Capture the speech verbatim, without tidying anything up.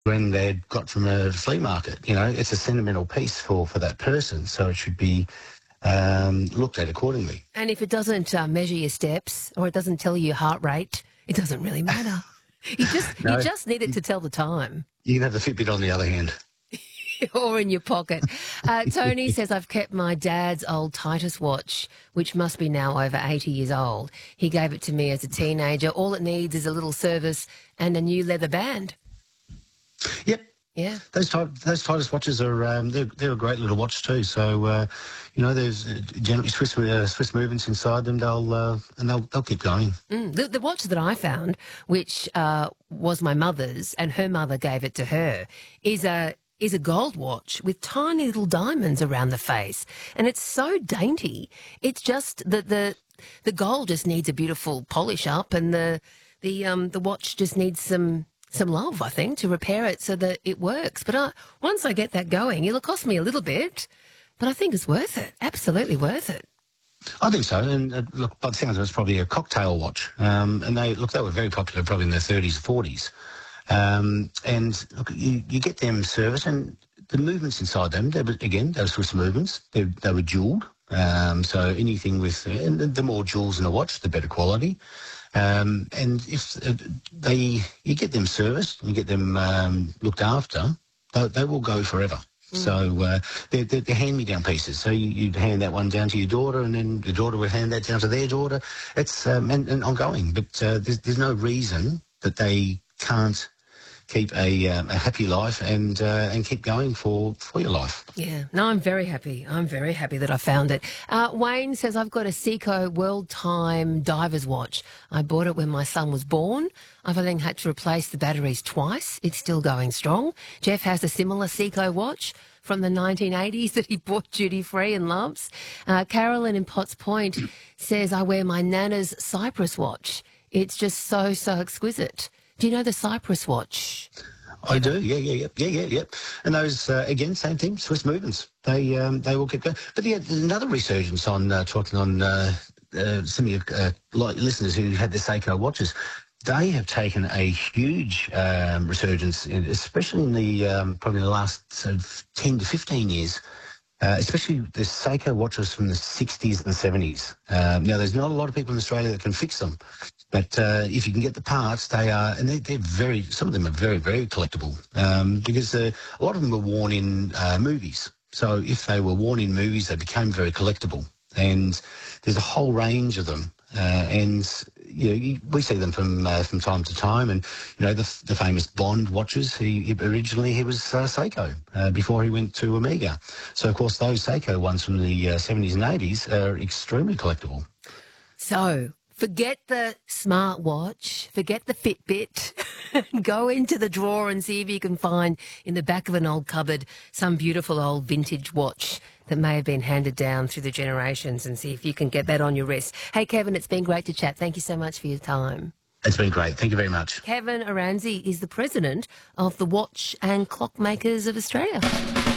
granddad got from a flea market. You know, it's a sentimental piece for, for that person, so it should be um, looked at accordingly. And if it doesn't uh, measure your steps or it doesn't tell you your heart rate, it doesn't really matter. You just No, you just need it to tell the time. you can have the Fitbit on the other hand. Or in your pocket. Uh, Tony says, I've kept my dad's old Titus watch, which must be now over eighty years old. He gave it to me as a teenager. All it needs is a little service and a new leather band. Yep. Yeah. Those type, those Titus watches are um, they're, they're a great little watch too. So uh, you know, there's uh, generally Swiss uh, Swiss movements inside them. They'll uh, and they'll they'll keep going. Mm. The, the watch that I found, which uh, was my mother's, and her mother gave it to her, is a is a gold watch with tiny little diamonds around the face, and it's so dainty. It's just that the the gold just needs a beautiful polish up, and the the um the watch just needs some. some love, I think, to repair it so that it works. But uh, once I get that going, it'll cost me a little bit, but I think it's worth it. Absolutely worth it. I think so. And uh, look, by the sounds of it, it's probably a cocktail watch. Um, and they look, they were very popular probably in the thirties, forties. Um, and look, you, you get them serviced, and the movements inside them, they were, again, those Swiss movements, they, they were jewelled. Um, so anything with, uh, and the more jewels in a watch, the better quality. Um, and if uh, they, you get them serviced, you get them um, looked after, they, they will go forever. Mm. So uh, they're, they're, they're hand-me-down pieces. So you, you'd hand that one down to your daughter, and then the daughter would hand that down to their daughter. It's um, and, and ongoing, but uh, there's, there's no reason that they can't keep a, um, a happy life and uh, and keep going for, for your life. Yeah, no, I'm very happy. I'm very happy that I found it. Uh, Wayne says, I've got a Seiko World Time Diver's watch. I bought it when my son was born. I've only had to replace the batteries twice. It's still going strong. Jeff has a similar Seiko watch from the nineteen eighties that he bought duty-free and loves. Uh, Carolyn in Potts Point says, I wear my Nana's Cypress watch. It's just so, so exquisite. Do you know the Cypress watch? I do, yeah, yeah, yeah, yeah, yeah, yeah. And those, uh, again, same thing, Swiss movements. They um, they all keep going. But yeah, there's another resurgence on uh, talking on uh, uh, some of your uh, listeners who had the Seiko watches. They have taken a huge um, resurgence, in, especially in the um, probably the last sort of ten to fifteen years. Uh, especially the Seiko watches from the sixties and seventies. Um, now, there's not a lot of people in Australia that can fix them, but uh, if you can get the parts, they are, and they, they're very, some of them are very, very collectible, um, because uh, a lot of them were worn in uh, movies. So if they were worn in movies, they became very collectible. And there's a whole range of them. Uh, and you know, you, we see them from uh, from time to time, and you know the, the famous Bond watches. He, he originally he was uh, Seiko uh, before he went to Omega. So of course those Seiko ones from the uh, seventies and eighties are extremely collectible. So forget the smartwatch, forget the Fitbit. Go into the drawer and see if you can find in the back of an old cupboard some beautiful old vintage watch that may have been handed down through the generations, and see if you can get that on your wrist. Hey, Kevin, it's been great to chat. Thank you so much for your time. It's been great. Thank you very much. Kevin Aranzi is the president of the Watch and Clock Makers of Australia.